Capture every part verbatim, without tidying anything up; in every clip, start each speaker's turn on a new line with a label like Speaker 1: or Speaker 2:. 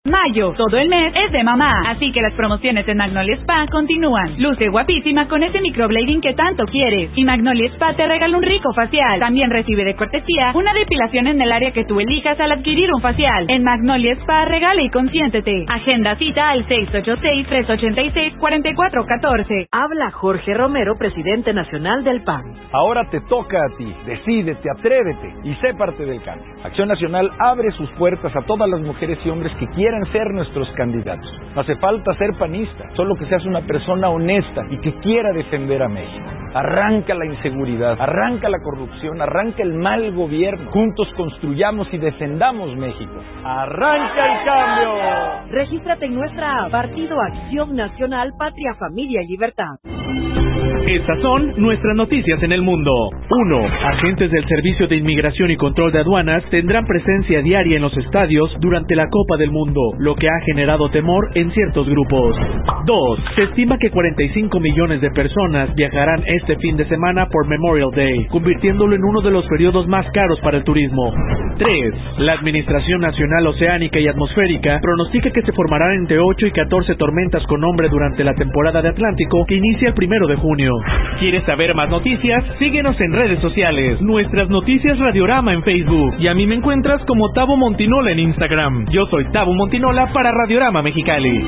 Speaker 1: Mayo, todo el mes es de mamá, así que las promociones en Magnolia Spa continúan. Luce guapísima con ese microblading que tanto quieres. Y Magnolia Spa te regala un rico facial. También recibe de cortesía una depilación en el área que tú elijas al adquirir un facial. En Magnolia Spa regala y consiéntete. Agenda cita al seis ocho seis, tres ocho seis, cuatro cuatro uno cuatro.
Speaker 2: Habla Jorge Romero, presidente nacional del P A N.
Speaker 3: Ahora te toca a ti. Decídete, atrévete y sé parte del cambio. Acción Nacional abre sus puertas a todas las mujeres y hombres que quieran ser nuestros candidatos. No hace falta ser panista, solo que seas una persona honesta y que quiera defender a México. Arranca la inseguridad, arranca la corrupción, arranca el mal gobierno. Juntos construyamos y defendamos México. ¡Arranca el cambio!
Speaker 2: Regístrate en nuestra app, Partido Acción Nacional, Patria, Familia y Libertad.
Speaker 4: Estas son nuestras noticias en el mundo. uno. Agentes del Servicio de Inmigración y Control de Aduanas tendrán presencia diaria en los estadios durante la Copa del Mundo, lo que ha generado temor en ciertos grupos. dos. Se estima que cuarenta y cinco millones de personas viajarán este fin de semana por Memorial Day, convirtiéndolo en uno de los periodos más caros para el turismo. tres. La Administración Nacional Oceánica y Atmosférica pronostica que se formarán entre ocho y catorce tormentas con nombre durante la temporada de Atlántico que inicia el primero de junio. ¿Quieres saber más noticias? Síguenos en redes sociales. Nuestras Noticias Radiorama en Facebook. Y a mí me encuentras como Tabo Montinola en Instagram. Yo soy Tabo Montinola para Radiorama Mexicali.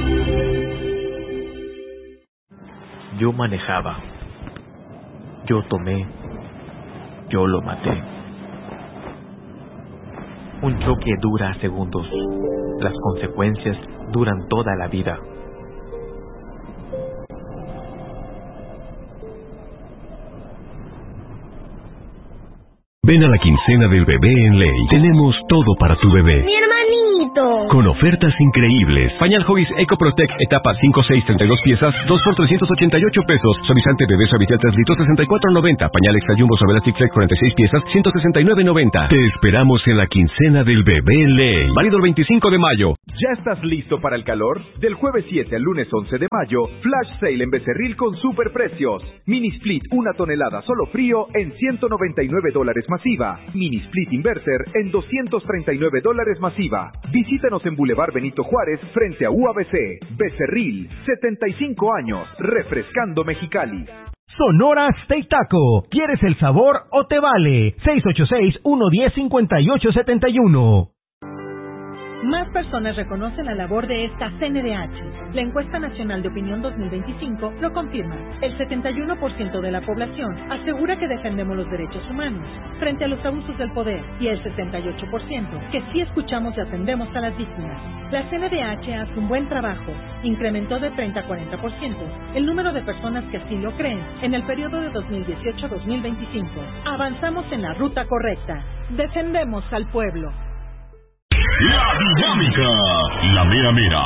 Speaker 5: Yo manejaba. Yo tomé. Yo lo maté. Un choque dura segundos. Las consecuencias duran toda la vida.
Speaker 6: Ven a la quincena del bebé en Ley. Tenemos todo para tu bebé.
Speaker 7: ¡Mi hermanito!
Speaker 6: Con ofertas increíbles. Pañal Huggies Eco Protect etapa cinco, seis, treinta y dos piezas, dos por trescientos ochenta y ocho pesos. Suavizante bebé Suavitel tres litros, sesenta y cuatro noventa. Pañal Extra Jumbo Suavelastic Flex cuarenta y seis piezas, ciento sesenta y nueve noventa. Te esperamos en la quincena del bebé en Ley. Válido el veinticinco de mayo.
Speaker 8: ¿Ya estás listo para el calor? Del jueves siete al lunes once de mayo, Flash Sale en Becerril con super precios. Mini Split una tonelada solo frío en ciento noventa y nueve dólares masiva. Mini Split Inverter en doscientos treinta y nueve dólares masiva. Visítanos en Boulevard Benito Juárez frente a U A B C. Becerril, setenta y cinco años, refrescando Mexicali.
Speaker 9: Sonora Steak Taco. ¿Quieres el sabor o te vale? seis ocho seis, uno uno cero, cinco ocho siete uno.
Speaker 10: Más personas reconocen la labor de esta C N D H. La encuesta nacional de opinión dos mil veinticinco lo confirma. El setenta y uno por ciento de la población asegura que defendemos los derechos humanos frente a los abusos del poder y el sesenta y ocho por ciento que sí escuchamos y atendemos a las víctimas. La C N D H hace un buen trabajo. Incrementó de treinta a cuarenta por ciento el número de personas que así lo creen en el periodo de dos mil dieciocho a dos mil veinticinco. Avanzamos en la ruta correcta. Defendemos al pueblo.
Speaker 6: La dinámica, la mera mera.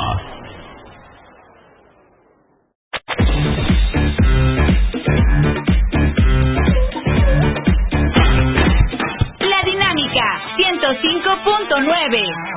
Speaker 1: La dinámica ciento cinco punto nueve.